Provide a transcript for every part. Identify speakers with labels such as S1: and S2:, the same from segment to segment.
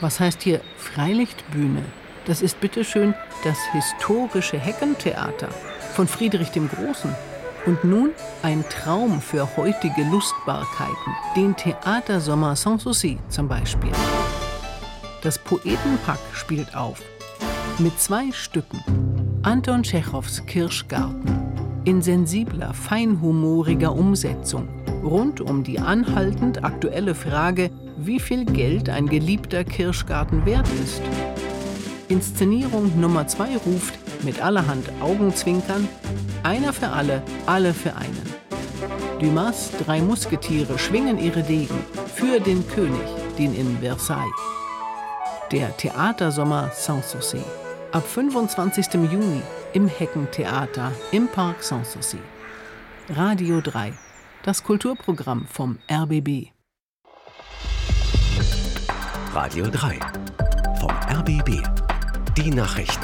S1: Was heißt hier Freilichtbühne? Das ist bitteschön das historische Heckentheater von Friedrich dem Großen. Und nun ein Traum für heutige Lustbarkeiten, den Theatersommer Sanssouci zum Beispiel. Das Poetenpack spielt auf mit 2 Stücken. Anton Tschechows Kirschgarten in sensibler, feinhumoriger Umsetzung rund um die anhaltend aktuelle Frage, wie viel Geld ein geliebter Kirschgarten wert ist. Inszenierung Nummer 2 ruft mit allerhand Augenzwinkern: einer für alle für einen. Dumas 3 Musketiere schwingen ihre Degen für den König, den in Versailles. Der Theatersommer Sanssouci. Ab 25. Juni im Heckentheater im Park Sanssouci. Radio 3, das Kulturprogramm vom RBB.
S2: Radio 3 vom RBB. Die Nachrichten.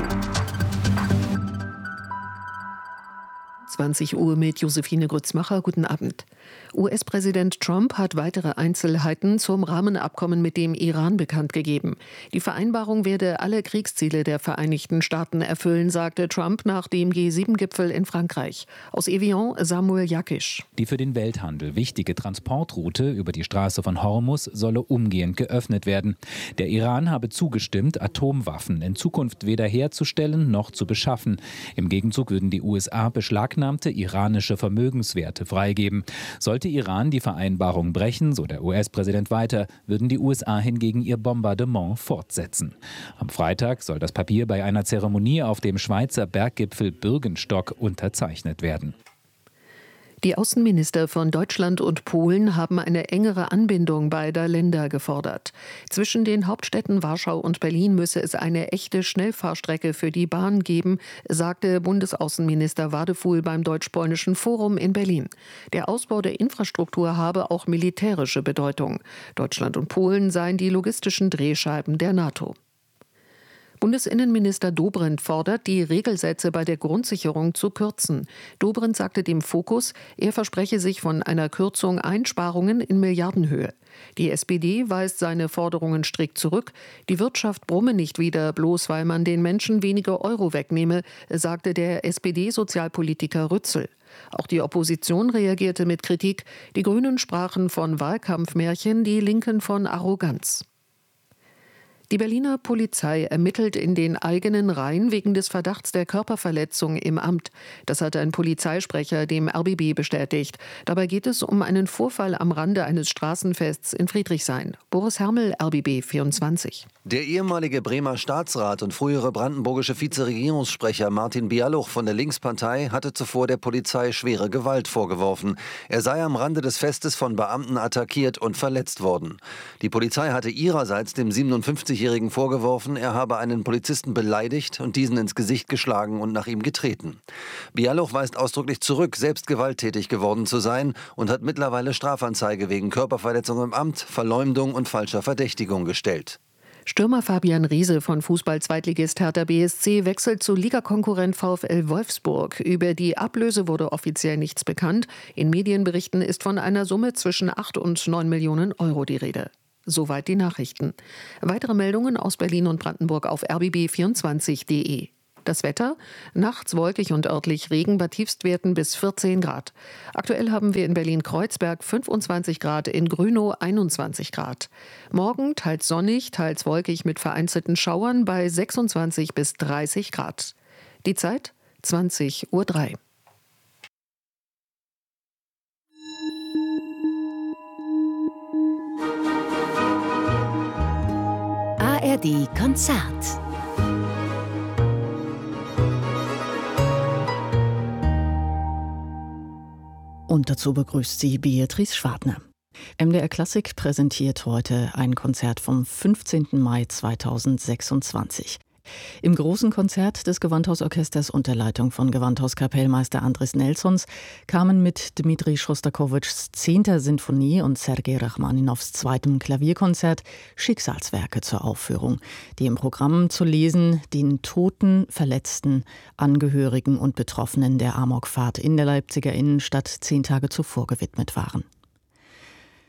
S3: 20 Uhr mit Josephine Grützmacher. Guten Abend. US-Präsident Trump hat weitere Einzelheiten zum Rahmenabkommen mit dem Iran bekannt gegeben. Die Vereinbarung werde alle Kriegsziele der Vereinigten Staaten erfüllen, sagte Trump nach dem G7-Gipfel in Frankreich. Aus Evian Samuel Jakisch.
S4: Die für den Welthandel wichtige Transportroute über die Straße von Hormuz solle umgehend geöffnet werden. Der Iran habe zugestimmt, Atomwaffen in Zukunft weder herzustellen noch zu beschaffen. Im Gegenzug würden die USA beschlagnahmte iranische Vermögenswerte freigeben. Sollte Iran die Vereinbarung brechen, so der US-Präsident weiter, würden die USA hingegen ihr Bombardement fortsetzen. Am Freitag soll das Papier bei einer Zeremonie auf dem Schweizer Berggipfel Bürgenstock unterzeichnet werden.
S3: Die Außenminister von Deutschland und Polen haben eine engere Anbindung beider Länder gefordert. Zwischen den Hauptstädten Warschau und Berlin müsse es eine echte Schnellfahrstrecke für die Bahn geben, sagte Bundesaußenminister Wadefuhl beim Deutsch-Polnischen Forum in Berlin. Der Ausbau der Infrastruktur habe auch militärische Bedeutung. Deutschland und Polen seien die logistischen Drehscheiben der NATO. Bundesinnenminister Dobrindt fordert, die Regelsätze bei der Grundsicherung zu kürzen. Dobrindt sagte dem Fokus, er verspreche sich von einer Kürzung Einsparungen in Milliardenhöhe. Die SPD weist seine Forderungen strikt zurück. Die Wirtschaft brumme nicht wieder, bloß weil man den Menschen weniger Euro wegnehme, sagte der SPD-Sozialpolitiker Rützel. Auch die Opposition reagierte mit Kritik. Die Grünen sprachen von Wahlkampfmärchen, die Linken von Arroganz. Die Berliner Polizei ermittelt in den eigenen Reihen wegen des Verdachts der Körperverletzung im Amt. Das hat ein Polizeisprecher dem RBB bestätigt. Dabei geht es um einen Vorfall am Rande eines Straßenfests in Friedrichshain. Boris Hermel, RBB 24.
S5: Der ehemalige Bremer Staatsrat und frühere brandenburgische Vizeregierungssprecher Martin Bialuch von der Linkspartei hatte zuvor der Polizei schwere Gewalt vorgeworfen. Er sei am Rande des Festes von Beamten attackiert und verletzt worden. Die Polizei hatte ihrerseits dem 57-Jährigen vorgeworfen, er habe einen Polizisten beleidigt und diesen ins Gesicht geschlagen und nach ihm getreten. Bialuch weist ausdrücklich zurück, selbst gewalttätig geworden zu sein und hat mittlerweile Strafanzeige wegen Körperverletzung im Amt, Verleumdung und falscher Verdächtigung gestellt.
S3: Stürmer Fabian Riese von Fußball-Zweitligist Hertha BSC wechselt zu Ligakonkurrent VfL Wolfsburg. Über die Ablöse wurde offiziell nichts bekannt. In Medienberichten ist von einer Summe zwischen 8 und 9 Millionen Euro die Rede. Soweit die Nachrichten. Weitere Meldungen aus Berlin und Brandenburg auf rbb24.de. Das Wetter: nachts wolkig und örtlich Regen bei Tiefstwerten bis 14 Grad. Aktuell haben wir in Berlin-Kreuzberg 25 Grad, in Grünow 21 Grad. Morgen teils sonnig, teils wolkig mit vereinzelten Schauern bei 26 bis 30 Grad. Die Zeit 20:03 Uhr.
S6: ARD Konzert.
S7: Und dazu begrüßt sie Beatrice Schwartner. MDR Klassik präsentiert heute ein Konzert vom 15. Mai 2026. Im großen Konzert des Gewandhausorchesters unter Leitung von Gewandhauskapellmeister Andris Nelsons kamen mit Dmitri Schostakowitschs 10. Sinfonie und Sergei Rachmaninows 2. Klavierkonzert Schicksalswerke zur Aufführung, die im Programm zu lesen den Toten, Verletzten, Angehörigen und Betroffenen der Amokfahrt in der Leipziger Innenstadt 10 Tage zuvor gewidmet waren.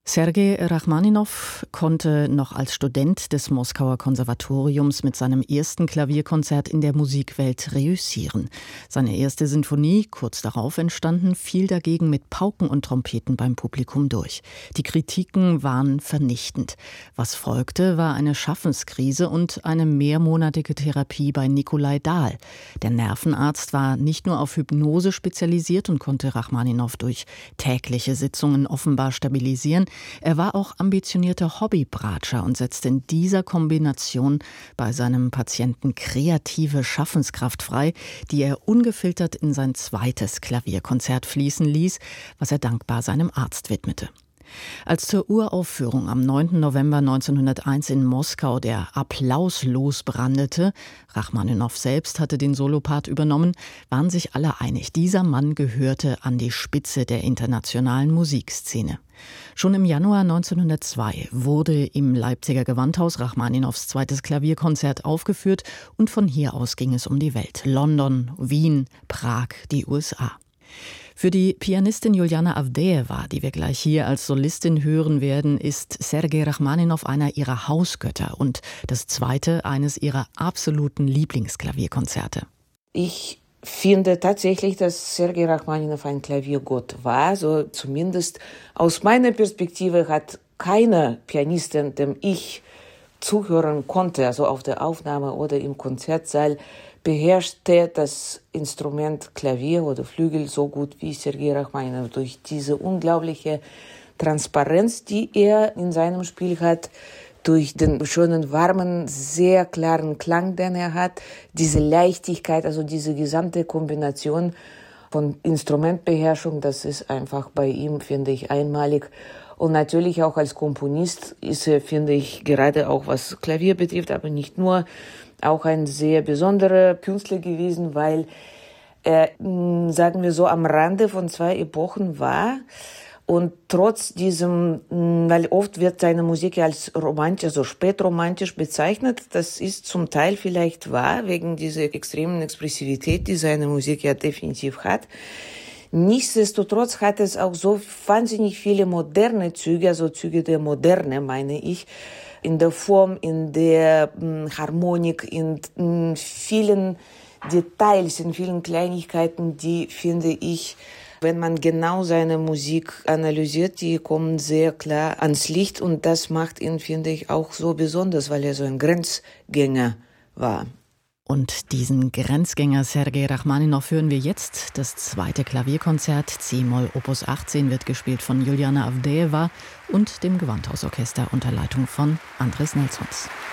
S7: Sergei Rachmaninow konnte noch als Student des Moskauer Konservatoriums mit seinem ersten Klavierkonzert in der Musikwelt reüssieren. Seine erste Sinfonie, kurz darauf entstanden, fiel dagegen mit Pauken und Trompeten beim Publikum durch. Die Kritiken waren vernichtend. Was folgte, war eine Schaffenskrise und eine mehrmonatige Therapie bei Nikolai Dahl. Der Nervenarzt war nicht nur auf Hypnose spezialisiert und konnte Rachmaninow durch tägliche Sitzungen offenbar stabilisieren. Er war auch ambitionierter Hobbybratscher und setzte in dieser Kombination bei seinem Patienten kreative Schaffenskraft frei, die er ungefiltert in sein zweites Klavierkonzert fließen ließ, was er dankbar seinem Arzt widmete. Als zur Uraufführung am 9. November 1901 in Moskau der Applaus losbrandete, Rachmaninow selbst hatte den Solopart übernommen, waren sich alle einig, dieser Mann gehörte an die Spitze der internationalen Musikszene. Schon im Januar 1902 wurde im Leipziger Gewandhaus Rachmaninows zweites Klavierkonzert aufgeführt und von hier aus ging es um die Welt. London, Wien, Prag, die USA. Für die Pianistin Juliana Avdejewa, die wir gleich hier als Solistin hören werden, ist Sergei Rachmaninow einer ihrer Hausgötter und das zweite eines ihrer absoluten Lieblingsklavierkonzerte.
S8: Ich finde tatsächlich, dass Sergei Rachmaninow ein Klaviergott war. So zumindest aus meiner Perspektive hat keine Pianistin, dem ich zuhören konnte, also auf der Aufnahme oder im Konzertsaal, beherrschte das Instrument Klavier oder Flügel so gut wie Sergei Rachmaninow. Durch diese unglaubliche Transparenz, die er in seinem Spiel hat, durch den schönen, warmen, sehr klaren Klang, den er hat, diese Leichtigkeit, also diese gesamte Kombination von Instrumentbeherrschung, das ist einfach bei ihm, finde ich, einmalig. Und natürlich auch als Komponist ist er, finde ich, gerade auch was Klavier betrifft, aber nicht nur, auch ein sehr besonderer Künstler gewesen, weil er, sagen wir so, am Rande von zwei Epochen war. Und trotz diesem, weil oft wird seine Musik als romantisch, also spätromantisch bezeichnet, das ist zum Teil vielleicht wahr, wegen dieser extremen Expressivität, die seine Musik ja definitiv hat. Nichtsdestotrotz hat es auch so wahnsinnig viele moderne Züge, also Züge der Moderne, meine ich, in der Form, in der Harmonik, in vielen Details, in vielen Kleinigkeiten, die, finde ich, wenn man genau seine Musik analysiert, die kommen sehr klar ans Licht und das macht ihn, finde ich, auch so besonders, weil er so ein Grenzgänger war.
S7: Und diesen Grenzgänger Sergei Rachmaninow hören wir jetzt. Das zweite Klavierkonzert C-Moll Opus 18 wird gespielt von Juliana Avdejewa und dem Gewandhausorchester unter Leitung von Andres Nelsons.